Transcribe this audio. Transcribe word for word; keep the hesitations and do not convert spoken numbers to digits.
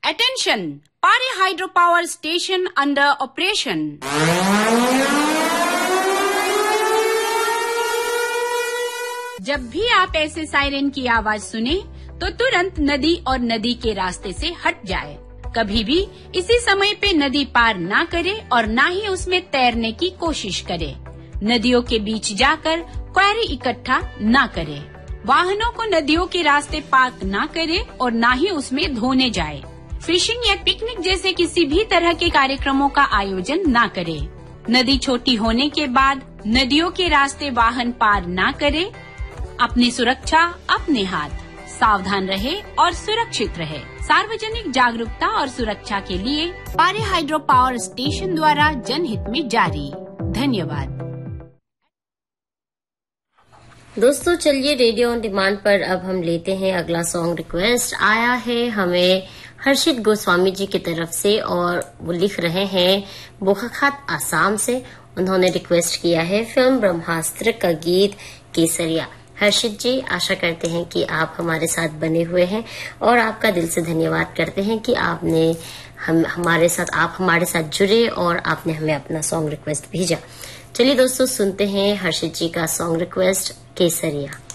Attention! Pari hydropower station under operation. जब भी आप ऐसे सायरन की आवाज सुने तो तुरंत नदी और नदी के रास्ते से हट जाए। कभी भी इसी समय पे नदी पार ना करे और ना ही उसमें तैरने की कोशिश करे। नदियों के बीच जाकर क्वारी इकट्ठा ना करे। वाहनों को नदियों के रास्ते पार्क ना करे और ना ही उसमें धोने जाए। फिशिंग या पिकनिक जैसे किसी भी तरह के कार्यक्रमों का आयोजन ना करे। नदी छोटी होने के बाद नदियों के रास्ते वाहन पार ना करे। अपनी सुरक्षा अपने हाथ, सावधान रहे और सुरक्षित रहे। सार्वजनिक जागरूकता और सुरक्षा के लिए पारी हाइड्रो पावर स्टेशन द्वारा जनहित में जारी। धन्यवाद। दोस्तों चलिए रेडियो ऑन डिमांड पर अब हम लेते हैं अगला सॉन्ग। रिक्वेस्ट आया है हमें हर्षित गोस्वामी जी की तरफ से और वो लिख रहे हैं बोकाखात आसाम से। उन्होंने रिक्वेस्ट किया है फिल्म ब्रह्मास्त्र का गीत केसरिया। हर्षित जी, आशा करते हैं कि आप हमारे साथ बने हुए हैं और आपका दिल से धन्यवाद करते हैं कि आपने हम हमारे साथ आप हमारे साथ जुड़े और आपने हमें अपना सॉन्ग रिक्वेस्ट भेजा। चलिए दोस्तों सुनते हैं हर्षित जी का सॉन्ग रिक्वेस्ट केसरिया।